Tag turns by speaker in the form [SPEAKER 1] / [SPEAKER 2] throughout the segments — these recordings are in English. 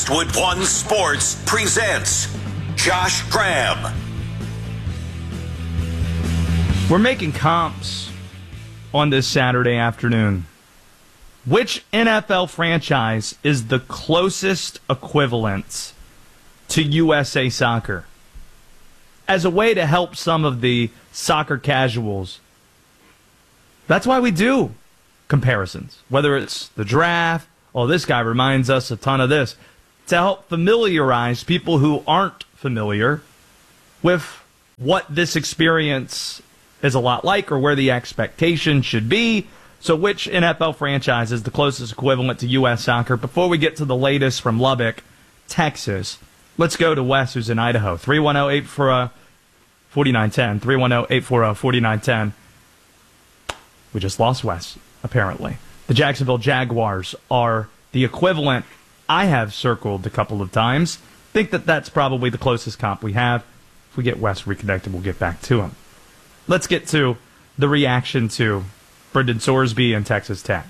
[SPEAKER 1] Westwood One Sports presents Josh Graham.
[SPEAKER 2] We're making comps on this Saturday afternoon. Which NFL franchise is the closest equivalent to USA Soccer? As a way to help some of the soccer casuals. That's why we do comparisons. Whether it's the draft, oh, this guy reminds us a ton of this. To help familiarize people who aren't familiar with what this experience is a lot like or where the expectation should be. So which NFL franchise is the closest equivalent to U.S. Soccer? Before we get to the latest from Lubbock, Texas, let's go to Wes, who's in Idaho. 310-840-4910. 310-840-4910. We just lost Wes, apparently. The Jacksonville Jaguars are the equivalent I have circled a couple of times. Think that that's probably the closest comp we have. If we get Wes reconnected, we'll get back to him. Let's get to the reaction to Brendan Sorsby and Texas Tech.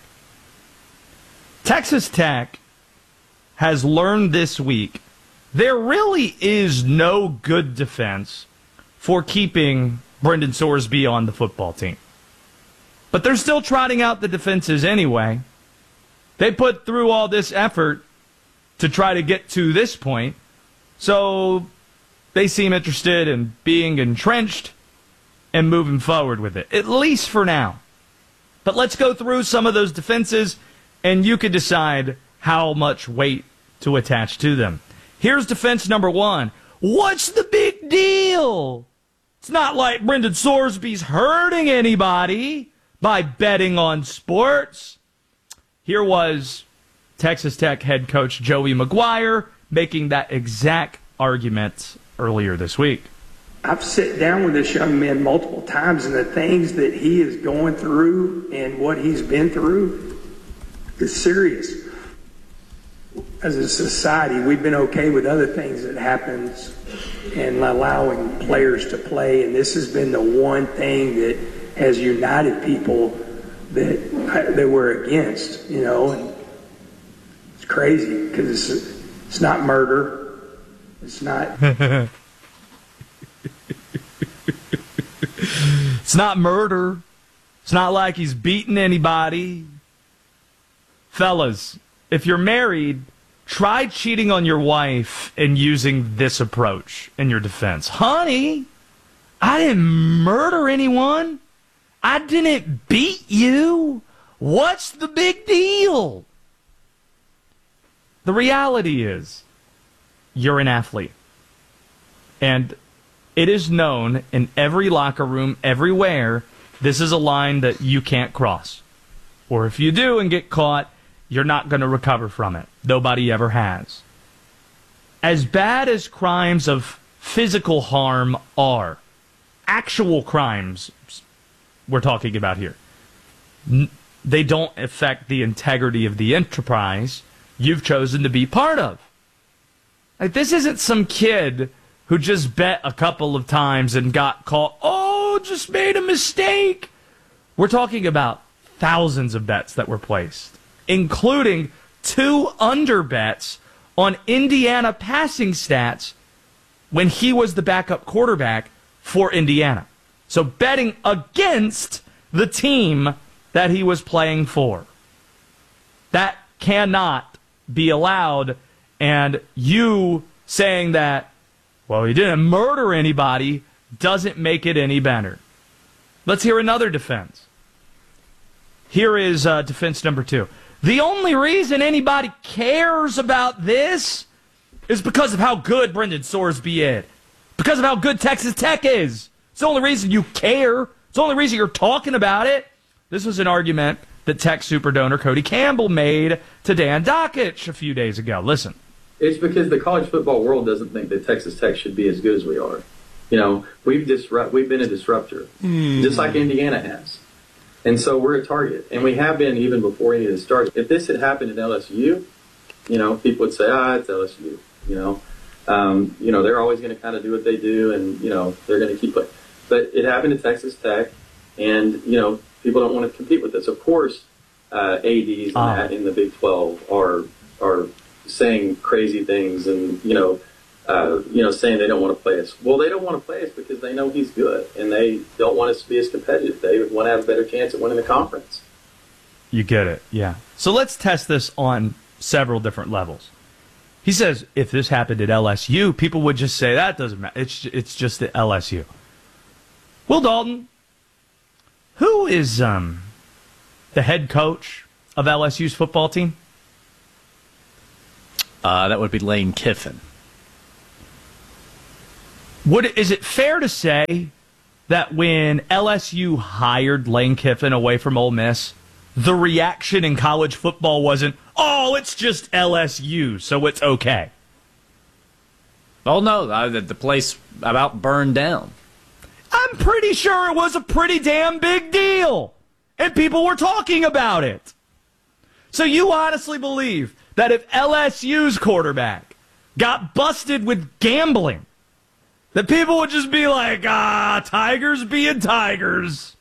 [SPEAKER 2] Texas Tech has learned this week there really is no good defense for keeping Brendan Sorsby on the football team. But they're still trotting out the defenses anyway. They put through all this effort to try to get to this point, so they seem interested in being entrenched and moving forward with it, at least for now. But let's go through some of those defenses, and you can decide how much weight to attach to them. Here's defense number one. What's the big deal? It's not like Brendan Sorsby's hurting anybody by betting on sports. Here was Texas Tech head coach Joey McGuire making that exact argument earlier this week.
[SPEAKER 3] I've sat down with this young man multiple times, and the things that he is going through and what he's been through is serious. As a society, we've been okay with other things that happens and allowing players to play, and this has been the one thing that has united people that we're against, you know. And it's crazy because it's not murder. It's not...
[SPEAKER 2] It's not murder. It's not like he's beating anybody. Fellas, if you're married, try cheating on your wife and using this approach in your defense. Honey, I didn't murder anyone. I didn't beat you. What's the big deal? The reality is, you're an athlete. And it is known in every locker room, everywhere, this is a line that you can't cross. Or if you do and get caught, you're not going to recover from it. Nobody ever has. As bad as crimes of physical harm are, actual crimes we're talking about here, they don't affect the integrity of the enterprise you've chosen to be part of. Like, this isn't some kid who just bet a couple of times and got caught. Oh, just made a mistake. We're talking about thousands of bets that were placed, including 2 under bets on Indiana passing stats when he was the backup quarterback for Indiana. So betting against the team that he was playing for. That cannot be allowed, and you saying that, well, he didn't murder anybody, doesn't make it any better. Let's hear another defense. Here is defense number 2. The only reason anybody cares about this is because of how good Brendan Sorsby is. Because of how good Texas Tech is. It's the only reason you care. It's the only reason you're talking about it. This was an argument that Tech super donor Cody Campbell made to Dan Dockich a few days ago. Listen.
[SPEAKER 4] It's because the college football world doesn't think that Texas Tech should be as good as we are. You know, we've been a disruptor, just like Indiana has. And so we're a target. And we have been even before any of this started. If this had happened at LSU, you know, people would say, it's LSU. You know, they're always going to kind of do what they do, and, you know, they're going to keep playing. But it happened at Texas Tech, and, you know, people don't want to compete with us. Of course, ADs in the Big 12 are saying crazy things and, saying they don't want to play us. Well, they don't want to play us because they know he's good, and they don't want us to be as competitive. They want to have a better chance at winning the conference.
[SPEAKER 2] You get it, yeah. So let's test this on several different levels. He says if this happened at LSU, people would just say that doesn't matter. It's just at LSU. Will Dalton, who is the head coach of LSU's football team?
[SPEAKER 5] That would be Lane Kiffin.
[SPEAKER 2] Is it fair to say that when LSU hired Lane Kiffin away from Ole Miss, the reaction in college football wasn't, oh, it's just LSU, so it's okay?
[SPEAKER 5] Oh, no, the place about burned down.
[SPEAKER 2] I'm pretty sure it was a pretty damn big deal, and people were talking about it. So you honestly believe that if LSU's quarterback got busted with gambling, that people would just be like, Tigers being Tigers.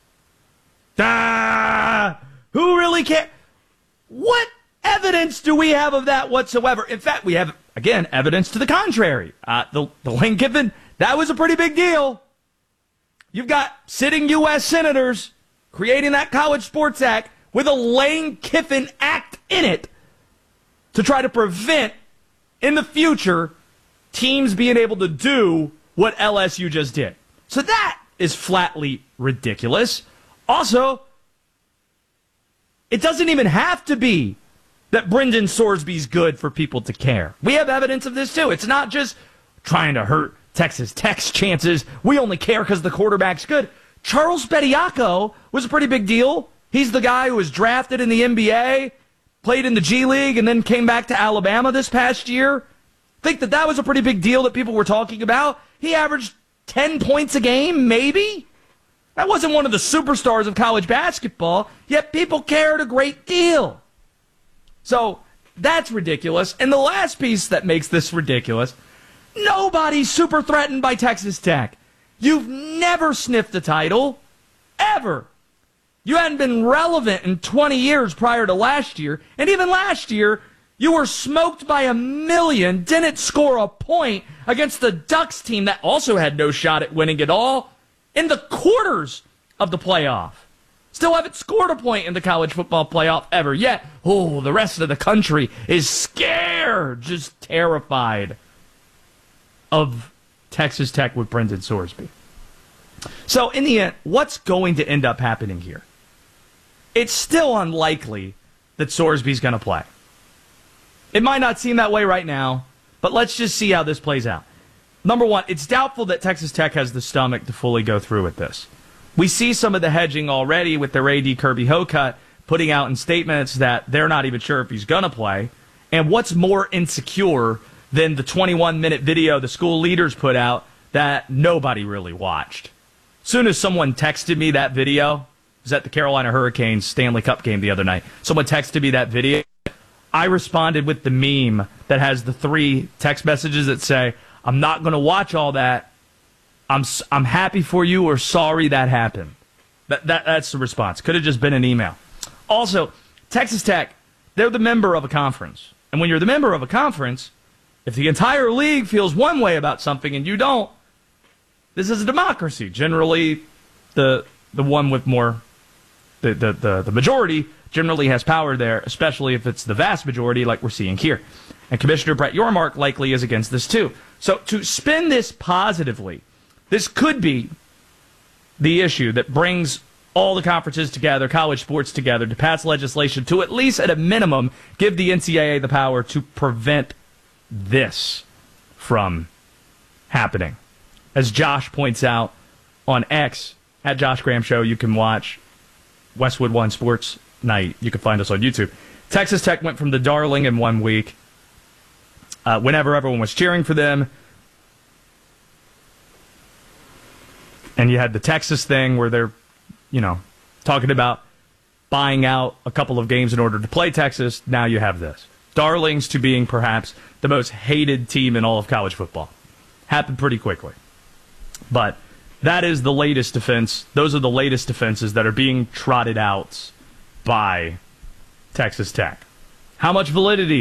[SPEAKER 2] Who really cares? What evidence do we have of that whatsoever? In fact, we have, again, evidence to the contrary. The Lane Kiffin, that was a pretty big deal. You've got sitting U.S. senators creating that College Sports Act with a Lane Kiffin Act in it to try to prevent, in the future, teams being able to do what LSU just did. So that is flatly ridiculous. Also, it doesn't even have to be that Brendan Sorsby's good for people to care. We have evidence of this too. It's not just trying to hurt Texas Tech's chances. We only care because the quarterback's good. Charles Bediako was a pretty big deal. He's the guy who was drafted in the NBA, played in the G League, and then came back to Alabama this past year. Think that was a pretty big deal that people were talking about. He averaged 10 points a game, maybe. That wasn't one of the superstars of college basketball, yet people cared a great deal. So that's ridiculous. And the last piece that makes this ridiculous, nobody's super threatened by Texas Tech. You've never sniffed a title, ever. You hadn't been relevant in 20 years prior to last year, and even last year, you were smoked by 1,000,000, didn't score a point against the Ducks team that also had no shot at winning it all in the quarters of the playoff. Still haven't scored a point in the college football playoff ever yet. Oh, the rest of the country is scared, just terrified of Texas Tech with Brendan Sorsby. So in the end, what's going to end up happening here? It's still unlikely that Sorsby's going to play. It might not seem that way right now, but let's just see how this plays out. Number one, it's doubtful that Texas Tech has the stomach to fully go through with this. We see some of the hedging already with their AD Kirby Hocutt putting out in statements that they're not even sure if he's going to play. And what's more insecure than the 21-minute video the school leaders put out that nobody really watched? Soon as someone texted me that video, it was at the Carolina Hurricanes Stanley Cup game the other night. Someone texted me that video. I responded with the meme that has the 3 text messages that say, I'm not going to watch all that. I'm happy for you or sorry that happened. That's the response. Could have just been an email. Also, Texas Tech, they're the member of a conference. And when you're the member of a conference, if the entire league feels one way about something and you don't, this is a democracy. Generally, the one with more, the majority generally has power there, especially if it's the vast majority like we're seeing here. And Commissioner Brett Yormark likely is against this too. So to spin this positively, this could be the issue that brings all the conferences together, college sports together, to pass legislation to at least at a minimum give the NCAA the power to prevent this from happening. As Josh points out on X, at Josh Graham Show, you can watch Westwood One Sports Night. You can find us on YouTube. Texas Tech went from the darling in 1 week, whenever everyone was cheering for them, and you had the Texas thing where they're, talking about buying out a couple of games in order to play Texas. Now you have this. Darlings to being perhaps the most hated team in all of college football. Happened pretty quickly. But that is the latest defense. Those are the latest defenses that are being trotted out by Texas Tech. How much validity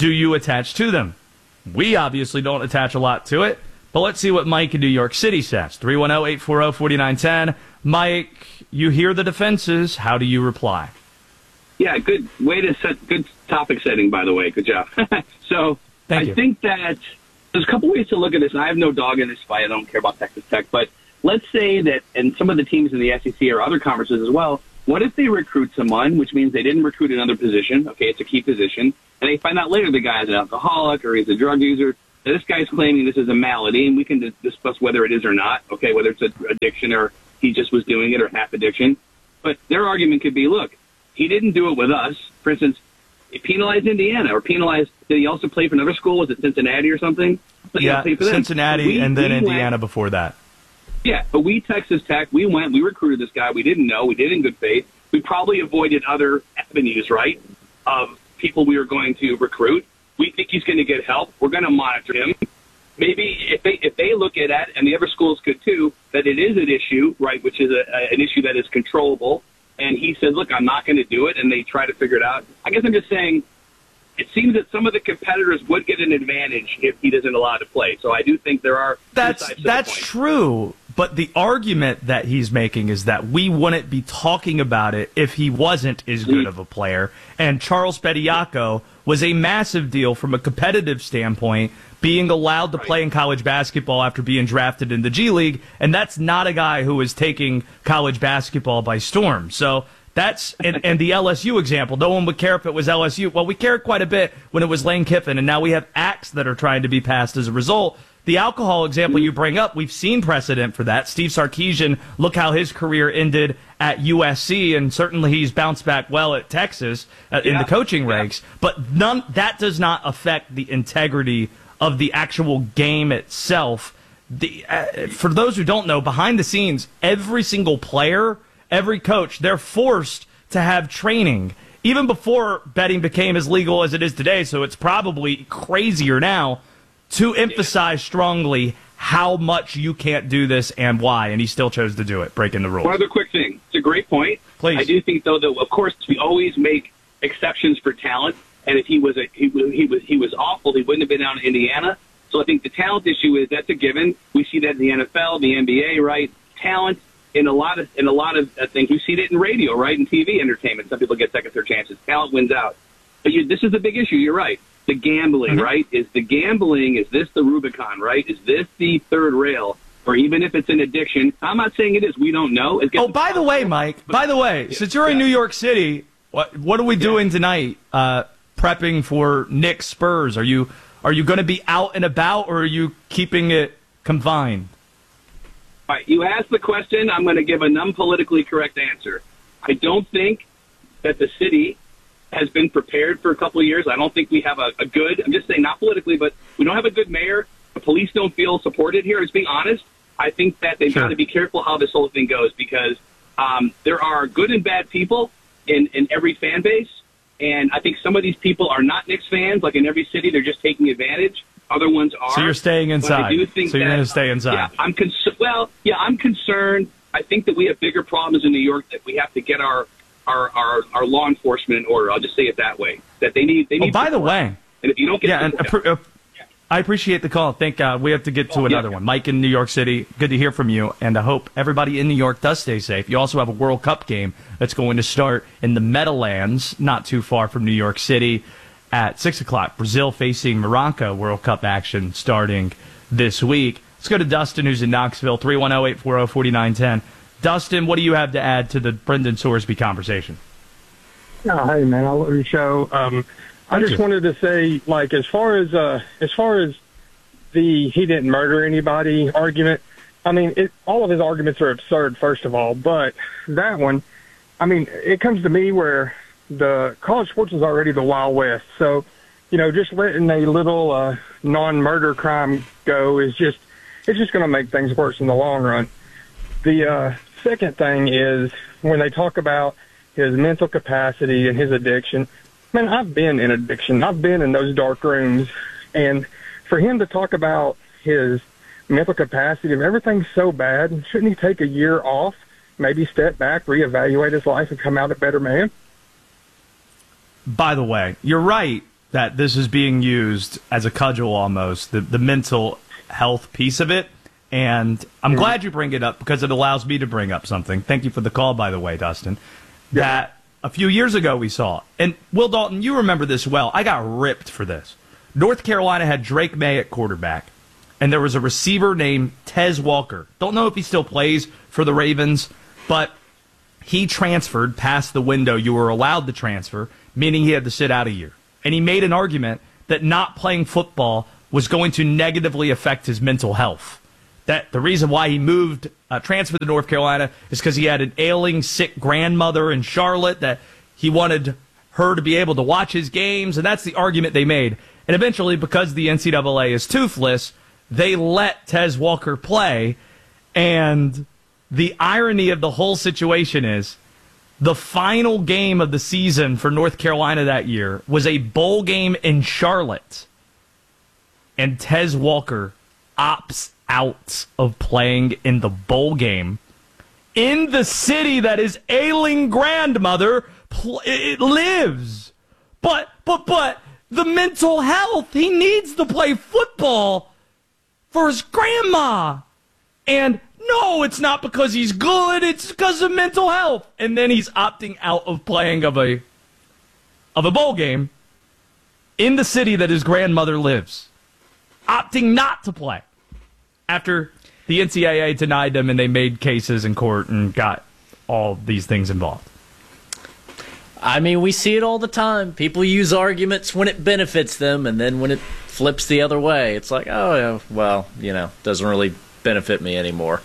[SPEAKER 2] do you attach to them? We obviously don't attach a lot to it, but let's see what Mike in New York City says. 310-840-4910. Mike, you hear the defenses. How do you reply?
[SPEAKER 6] Yeah, good way to set, good topic setting, by the way. Good job. So
[SPEAKER 2] Thank you.
[SPEAKER 6] I think that there's a couple ways to look at this, and I have no dog in this fight. I don't care about Texas Tech, but let's say that, and some of the teams in the SEC or other conferences as well, what if they recruit someone, which means they didn't recruit another position, okay, it's a key position, and they find out later the guy's an alcoholic or he's a drug user. Now, this guy's claiming this is a malady, and we can discuss whether it is or not, okay, whether it's an addiction or he just was doing it or half addiction. But their argument could be, look, he didn't do it with us. For instance, he penalized Indiana or penalized, did he also play for another school? Was it Cincinnati or something? But
[SPEAKER 2] Yeah,
[SPEAKER 6] played for them.
[SPEAKER 2] Cincinnati and then Indiana before that.
[SPEAKER 6] Yeah, but we, Texas Tech, we recruited this guy. We didn't know. We did in good faith. We probably avoided other avenues, right, of people we were going to recruit. We think he's going to get help. We're going to monitor him. Maybe if they look at it, and the other schools could too, that it is an issue, right, which is an issue that is controllable, and he said, look, I'm not going to do it, and they try to figure it out. I guess I'm just saying it seems that some of the competitors would get an advantage if he doesn't allow to play. So I do think there are
[SPEAKER 2] That's true, but the argument that he's making is that we wouldn't be talking about it if he wasn't as good of a player. And Charles Bediako was a massive deal from a competitive standpoint, being allowed to play in college basketball after being drafted in the G League, and that's not a guy who is taking college basketball by storm. So that's and the LSU example. No one would care if it was LSU. Well, we cared quite a bit when it was Lane Kiffin, and now we have acts that are trying to be passed as a result. The alcohol example you bring up, we've seen precedent for that. Steve Sarkisian, look how his career ended at USC, and certainly he's bounced back well at Texas in the coaching ranks. But that does not affect the integrity of the actual game itself. For those who don't know, behind the scenes, every single player, every coach, they're forced to have training. Even before betting became as legal as it is today, so it's probably crazier now, to emphasize strongly how much you can't do this and why, and he still chose to do it, breaking the rules.
[SPEAKER 6] One other quick thing. It's a great point.
[SPEAKER 2] Please.
[SPEAKER 6] I do think, though, that, of course, we always make exceptions for talent, and if he was awful, he wouldn't have been down in Indiana. So I think the talent issue is that's a given. We see that in the NFL, the NBA, right? Talent in a lot of things. We see it in radio, right? In TV entertainment. Some people get second, third chances. Talent wins out. But this is the big issue. You're right. The gambling, right? Is this the Rubicon, right? Is this the third rail? Or even if it's an addiction, I'm not saying it is. We don't know.
[SPEAKER 2] By the way, Mike, since you're in New York City, what are we doing tonight? Prepping for Knicks Spurs. Are you going to be out and about, or are you keeping it confined?
[SPEAKER 6] All right, you asked the question. I'm going to give a non-politically correct answer. I don't think that the city has been prepared for a couple of years. I don't think we have a good, I'm just saying not politically, but we don't have a good mayor. The police don't feel supported here. Just being honest, I think that they've got to be careful how this whole thing goes, because there are good and bad people in every fan base. And I think some of these people are not Knicks fans. Like in every city, they're just taking advantage. Other ones are.
[SPEAKER 2] So you're staying inside.
[SPEAKER 6] I do think
[SPEAKER 2] you're going to stay inside.
[SPEAKER 6] Yeah, I'm concerned. I think that we have bigger problems in New York, that we have to get our law enforcement in order. I'll just say it that way. That they need.
[SPEAKER 2] By the way,
[SPEAKER 6] and if you don't get
[SPEAKER 2] I appreciate the call. Thank God. We have to get to another one. Mike in New York City, good to hear from you, and I hope everybody in New York does stay safe. You also have a World Cup game that's going to start in the Meadowlands, not too far from New York City, at 6 o'clock. Brazil facing Morocco, World Cup action starting this week. Let's go to Dustin, who's in Knoxville, 310-840-4910. Dustin, what do you have to add to the Brendan Sorsby conversation?
[SPEAKER 7] Oh, hey, man, I love your show. I just wanted to say, like, as far as the he didn't murder anybody argument, I mean, all of his arguments are absurd, first of all. But that one, I mean, it comes to me where the college sports is already the Wild West. So, just letting a little non-murder crime go it's just going to make things worse in the long run. The second thing is when they talk about his mental capacity and his addiction. Man, I've been in addiction. I've been in those dark rooms. And for him to talk about his mental capacity, if everything's so bad, shouldn't he take a year off, maybe step back, reevaluate his life, and come out a better man?
[SPEAKER 2] By the way, you're right. that this is being used as a cudgel almost, the mental health piece of it. And I'm glad you bring it up because it allows me to bring up something. Thank you for the call, by the way, Dustin. That a few years ago we saw. And Will Dalton, you remember this well. I got ripped for this. North Carolina had Drake May at quarterback, and there was a receiver named Tez Walker. Don't know if he still plays for the Ravens, but he transferred past the window you were allowed to transfer, meaning he had to sit out a year. And he made an argument that not playing football was going to negatively affect his mental health. That the reason why he transferred to North Carolina is because he had an ailing, sick grandmother in Charlotte that he wanted her to be able to watch his games, and that's the argument they made. And eventually, because the NCAA is toothless, they let Tez Walker play. And the irony of the whole situation is the final game of the season for North Carolina that year was a bowl game in Charlotte. And Tez Walker opts out of playing in the bowl game in the city that his ailing grandmother lives. But the mental health, he needs to play football for his grandma. And no, it's not because he's good, it's because of mental health. And then he's opting out of playing of a bowl game in the city that his grandmother lives. Opting not to play after the NCAA denied them and they made cases in court and got all these things involved.
[SPEAKER 5] I mean, we see it all the time. People use arguments when it benefits them, and then when it flips the other way, it's like, oh, yeah, well, doesn't really benefit me anymore.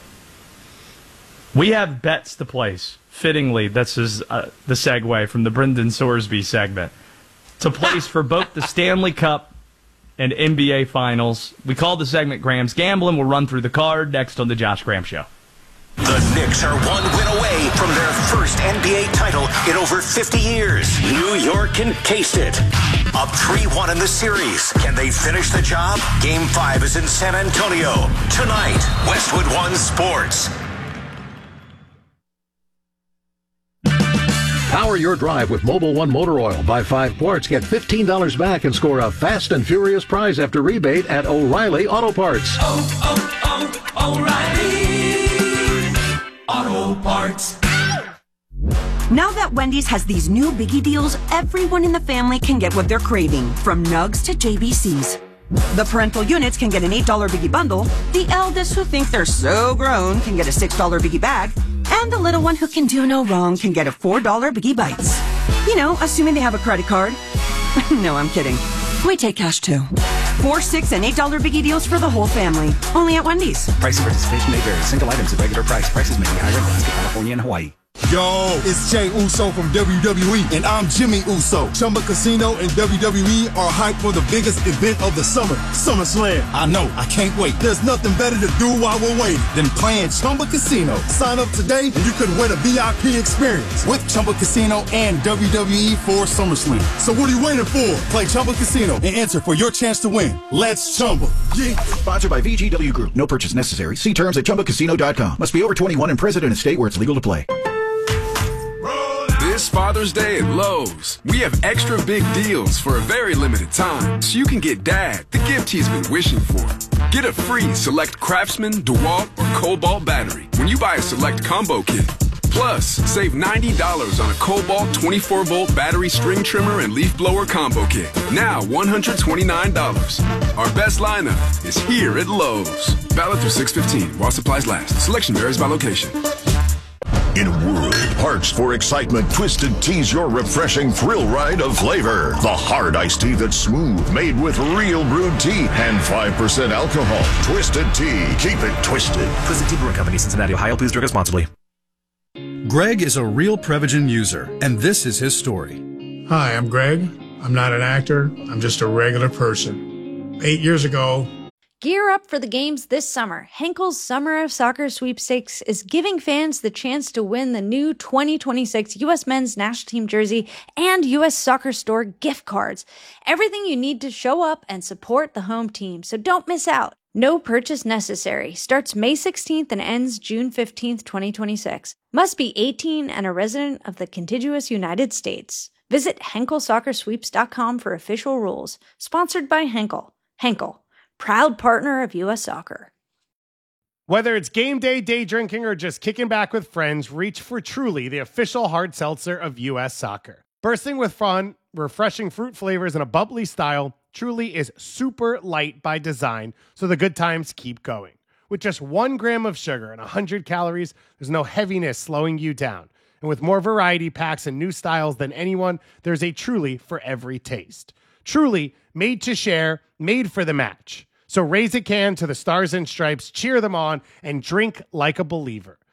[SPEAKER 2] We have bets to place. Fittingly, this is the segue from the Brendan Sorsby segment. To place for both the Stanley Cup and NBA Finals. We call the segment Graham's Gambling. We'll run through the card next on the Josh Graham Show.
[SPEAKER 1] The Knicks are one win away from their first NBA title in over 50 years. New York can taste it. Up 3-1 in the series. Can they finish the job? Game 5 is in San Antonio. Tonight, Westwood One Sports.
[SPEAKER 8] Power your drive with Mobil 1 Motor Oil. Buy 5 quarts, get $15 back, and score a fast and furious prize after rebate at O'Reilly Auto Parts.
[SPEAKER 9] O'Reilly Auto Parts.
[SPEAKER 10] Now that Wendy's has these new biggie deals, everyone in the family can get what they're craving, from nugs to JBCs. The parental units can get an $8 biggie bundle. The eldest who think they're so grown can get a $6 biggie bag. And the little one who can do no wrong can get a $4 biggie bites. Assuming they have a credit card. No, I'm kidding. We take cash too. 4, 6, and $8 biggie deals for the whole family. Only at Wendy's.
[SPEAKER 11] Price and participation may vary. Single items at regular price. Prices may be higher in Alaska, California, and Hawaii.
[SPEAKER 12] Yo, it's Jay Uso from WWE, and I'm Jimmy Uso. Chumba Casino and WWE are hyped for the biggest event of the summer, SummerSlam. I know, I can't wait. There's nothing better to do while we're waiting than playing Chumba Casino. Sign up today and you could win a VIP experience with Chumba Casino and WWE for SummerSlam. So what are you waiting for? Play Chumba Casino and enter for your chance to win. Let's Chumba. Yeah.
[SPEAKER 11] Sponsored by VGW Group. No purchase necessary. See terms at ChumbaCasino.com. Must be over 21 and present in a state where it's legal to play.
[SPEAKER 13] This Father's Day at Lowe's, we have extra big deals for a very limited time, so you can get Dad the gift he's been wishing for. Get a free Select Craftsman, DeWalt, or Cobalt battery when you buy a Select Combo Kit. Plus, save $90 on a Cobalt 24-volt battery string trimmer and leaf blower combo kit. Now $129. Our best lineup is here at Lowe's. Valid through 6/15 while supplies last. Selection varies by location.
[SPEAKER 14] In a world parched for excitement, Twisted Tea's your refreshing thrill ride of flavor. The hard iced tea that's smooth, made with real brewed tea and 5% alcohol. Twisted Tea. Keep it twisted.
[SPEAKER 15] Twisted Tea Brewing Company, Cincinnati, Ohio. Please drink responsibly.
[SPEAKER 16] Greg is a real Prevagen user, and this is his story.
[SPEAKER 17] Hi, I'm Greg. I'm not an actor. I'm just a regular person. 8 years ago,
[SPEAKER 18] Gear up for the games this summer. Henkel's Summer of Soccer Sweepstakes is giving fans the chance to win the new 2026 U.S. Men's National Team jersey and U.S. Soccer Store gift cards. Everything you need to show up and support the home team, so don't miss out. No purchase necessary. Starts May 16th and ends June 15th, 2026. Must be 18 and a resident of the contiguous United States. Visit HenkelSoccerSweeps.com for official rules. Sponsored by Henkel. Henkel, proud partner of U.S. Soccer.
[SPEAKER 9] Whether it's game day, day drinking, or just kicking back with friends, reach for Truly, the official hard seltzer of U.S. Soccer. Bursting with fun, refreshing fruit flavors, and a bubbly style, Truly is super light by design, so the good times keep going. With just 1 gram of sugar and 100 calories, there's no heaviness slowing you down. And with more variety packs and new styles than anyone, there's a Truly for every taste. Truly, made to share, made for the match. So raise a can to the Stars and Stripes, cheer them on, and drink like a believer.